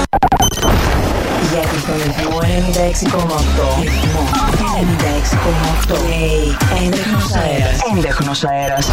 Γιατί στον ρυθμό 96,8. Ρυθμό 96,8. Έντεχνος αέρας.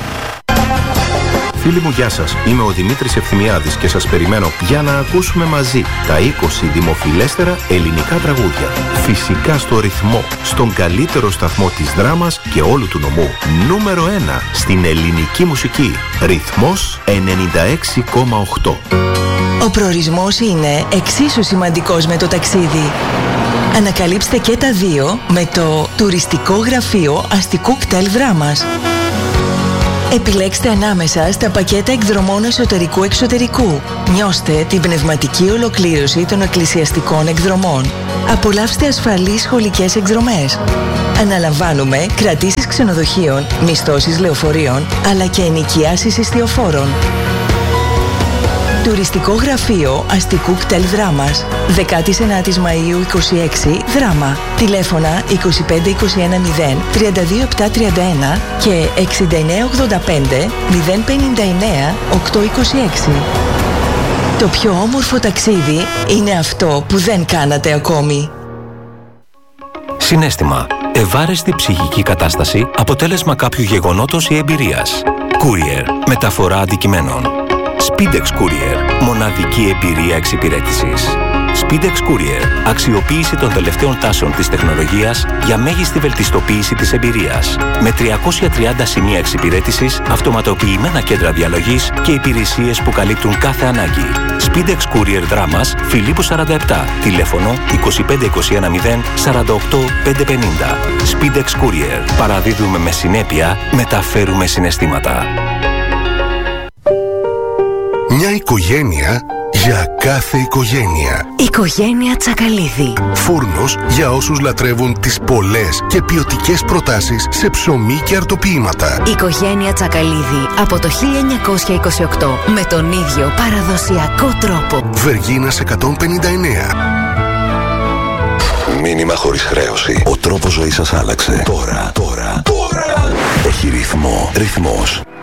Φίλοι μου, γεια σας. Είμαι ο Δημήτρης Ευθυμιάδης και σας περιμένω για να ακούσουμε μαζί τα 20 δημοφιλέστερα ελληνικά τραγούδια. Φυσικά στο ρυθμό, στον καλύτερο σταθμό της δράμας και όλου του νομού. Νούμερο 1 στην ελληνική μουσική. Ρυθμός 96,8. Ο προορισμός είναι εξίσου σημαντικός με το ταξίδι. Ανακαλύψτε και τα δύο με το τουριστικό γραφείο αστικού κτέλ Δράμας. Επιλέξτε ανάμεσα στα πακέτα εκδρομών εσωτερικού-εξωτερικού. Νιώστε την πνευματική ολοκλήρωση των εκκλησιαστικών εκδρομών. Απολαύστε ασφαλείς σχολικές εκδρομές. Αναλαμβάνουμε κρατήσεις ξενοδοχείων, μισθώσεις λεωφορείων, αλλά και ενοικιάσεις εστιοφόρων. Τουριστικό γραφείο αστικού κτέλ Δράμας. 19 Μαΐου 26 Δράμα. Τηλέφωνα 25210 32731 και 6985 059 826. Το πιο όμορφο ταξίδι είναι αυτό που δεν κάνατε ακόμη. Συναίσθημα. Ευάρεστη ψυχική κατάσταση, αποτέλεσμα κάποιου γεγονότος ή εμπειρίας. Courier. Μεταφορά αντικειμένων. Speedex Courier. Μοναδική εμπειρία εξυπηρέτησης. Speedex Courier. Αξιοποίηση των τελευταίων τάσεων της τεχνολογίας για μέγιστη βελτιστοποίηση της εμπειρίας. Με 330 σημεία εξυπηρέτησης, αυτοματοποιημένα κέντρα διαλογής και υπηρεσίες που καλύπτουν κάθε ανάγκη. Speedex Courier Δράμας, Φιλίππου 47. Τηλέφωνο 25210 48 550. Speedex Courier. Παραδίδουμε με συνέπεια, μεταφέρουμε συναισθήματα. Μια οικογένεια για κάθε οικογένεια. Οικογένεια Τσακαλίδη. Φούρνος για όσους λατρεύουν τις πολλές και ποιοτικές προτάσεις σε ψωμί και αρτοποίηματα. Οικογένεια Τσακαλίδη από το 1928 με τον ίδιο παραδοσιακό τρόπο. Βεργίνας 159. Μήνυμα χωρίς χρέωση. Ο τρόπος ζωής σας άλλαξε. Τώρα. Έχει ρυθμό. Ρυθμός.